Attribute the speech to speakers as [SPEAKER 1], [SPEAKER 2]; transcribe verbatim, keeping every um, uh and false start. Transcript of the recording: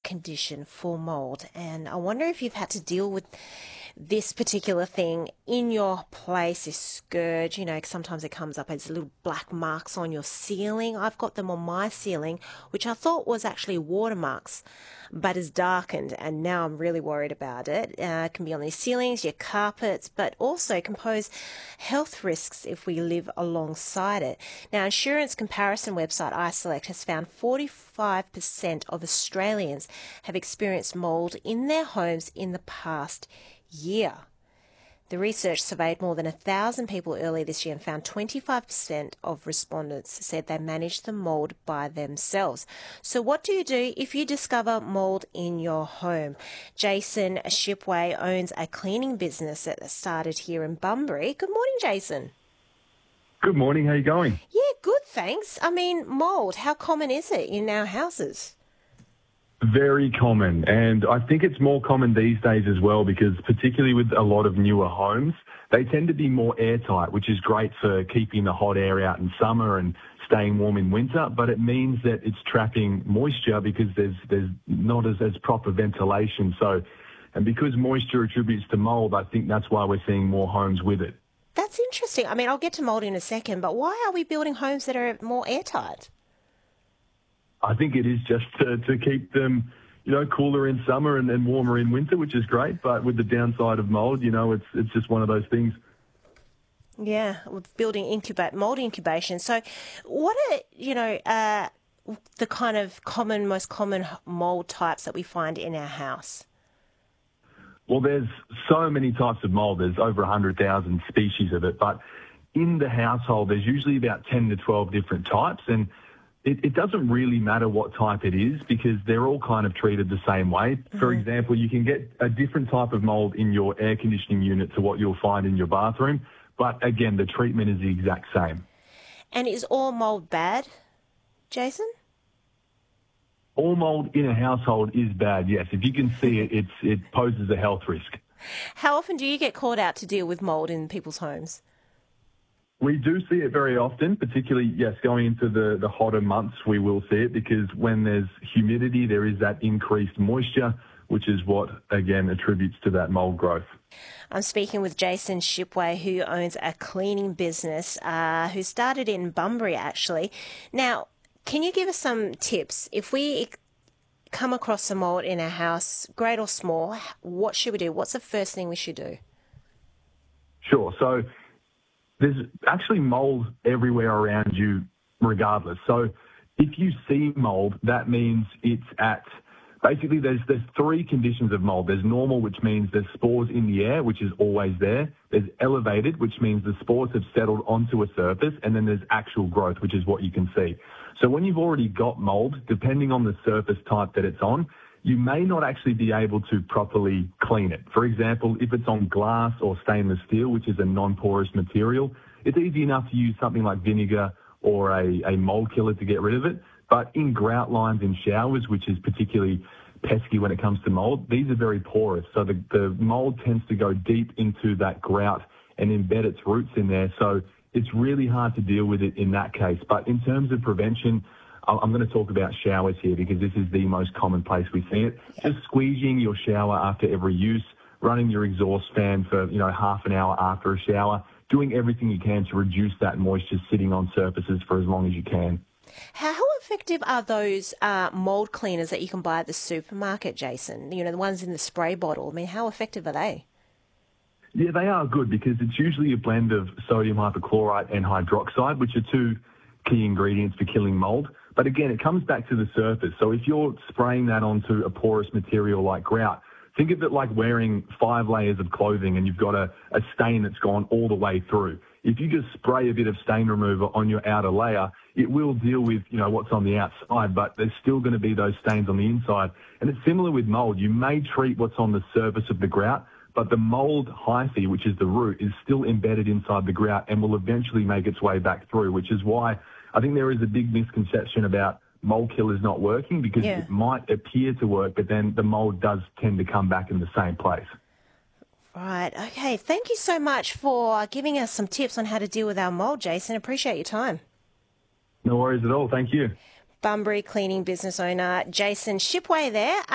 [SPEAKER 1] condition for mold. And I wonder if you've had to deal with this particular thing in your place, this scourge. You know, sometimes it comes up as little black marks on your ceiling. I've got them on my ceiling, which I thought was actually watermarks, but is darkened, and now I'm really worried about it. Uh, it can be on these ceilings, your carpets, but also can pose health risks if we live alongside it. Now, insurance comparison website iSelect has found forty-five percent of Australians have experienced mould in their homes in the past year. The research surveyed more than one thousand people earlier this year and found twenty-five percent of respondents said they managed the mould by themselves. So what do you do if you discover mould in your home? Jason Shipway owns a cleaning business that started here in Bunbury. Good morning, Jason.
[SPEAKER 2] Good morning. How are you going?
[SPEAKER 1] Yeah, good, thanks. I mean, mould, how common is it in our houses?
[SPEAKER 2] Very common, and I think it's more common these days as well because particularly with a lot of newer homes, they tend to be more airtight, which is great for keeping the hot air out in summer and staying warm in winter, but it means that it's trapping moisture because there's there's not as, as proper ventilation. So, and because moisture attributes to mould, I think that's why we're seeing more homes with it.
[SPEAKER 1] That's interesting. I mean, I'll get to mould in a second, but why are we building homes that are more airtight?
[SPEAKER 2] I think it is just to, to keep them, you know, cooler in summer and, and warmer in winter, which is great. But with the downside of mould, you know, it's it's just one of those things.
[SPEAKER 1] Yeah, with building incubate mould incubation. So, what are you know uh, the kind of common, most common mould types that we find in our house?
[SPEAKER 2] Well, there's so many types of mould. There's over one hundred thousand species of it. But in the household, there's usually about ten to twelve different types, and It, it doesn't really matter what type it is because they're all kind of treated the same way. Mm-hmm. For example, you can get a different type of mould in your air conditioning unit to what you'll find in your bathroom. But again, the treatment is the exact same.
[SPEAKER 1] And is all mould bad, Jason?
[SPEAKER 2] All mould in a household is bad, yes. If you can see it, it's, it poses a health risk.
[SPEAKER 1] How often do you get called out to deal with mould in people's homes?
[SPEAKER 2] We do see it very often, particularly, yes, going into the, the hotter months, we will see it because when there's humidity, there is that increased moisture, which is what, again, attributes to that mould growth.
[SPEAKER 1] I'm speaking with Jason Shipway, who owns a cleaning business, uh, who started in Bunbury, actually. Now, can you give us some tips? If we come across some mould in our house, great or small, what should we do? What's the first thing we should do?
[SPEAKER 2] Sure. So there's actually mould everywhere around you regardless. So if you see mould, that means it's at, basically there's there's three conditions of mould. There's normal, which means there's spores in the air, which is always there. There's elevated, which means the spores have settled onto a surface. And then there's actual growth, which is what you can see. So when you've already got mould, depending on the surface type that it's on, you may not actually be able to properly clean it. For example, if it's on glass or stainless steel, which is a non-porous material, it's easy enough to use something like vinegar or a, a mold killer to get rid of it. But in grout lines in showers, which is particularly pesky when it comes to mold, these are very porous. So the, the mold tends to go deep into that grout and embed its roots in there. So it's really hard to deal with it in that case. But in terms of prevention, I'm going to talk about showers here because this is the most common place we see it. Yeah. Just squeegeeing your shower after every use, running your exhaust fan for, you know, half an hour after a shower, doing everything you can to reduce that moisture sitting on surfaces for as long as you can.
[SPEAKER 1] How effective are those uh, mould cleaners that you can buy at the supermarket, Jason? You know, the ones in the spray bottle. I mean, how effective are they?
[SPEAKER 2] Yeah, they are good because it's usually a blend of sodium hypochlorite and hydroxide, which are two key ingredients for killing mold. But again, it comes back to the surface. So if you're spraying that onto a porous material like grout, think of it like wearing five layers of clothing and you've got a, a stain that's gone all the way through. If you just spray a bit of stain remover on your outer layer, it will deal with, you know, what's on the outside, but there's still going to be those stains on the inside. And it's similar with mold. You may treat what's on the surface of the grout, but the mold hyphae, which is the root, is still embedded inside the grout and will eventually make its way back through, which is why I think there is a big misconception about mold killers not working because yeah. it might appear to work, but then the mold does tend to come back in the same place.
[SPEAKER 1] Right. Okay. Thank you so much for giving us some tips on how to deal with our mold, Jason. Appreciate your time.
[SPEAKER 2] No worries at all. Thank you.
[SPEAKER 1] Bunbury cleaning business owner Jason Shipway there.